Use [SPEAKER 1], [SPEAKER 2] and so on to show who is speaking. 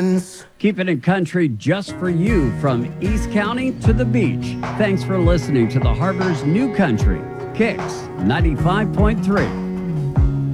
[SPEAKER 1] friends.
[SPEAKER 2] Keeping it country just for you from East County to the beach. Thanks for listening to the Harbor's New Country, Kicks 95.3.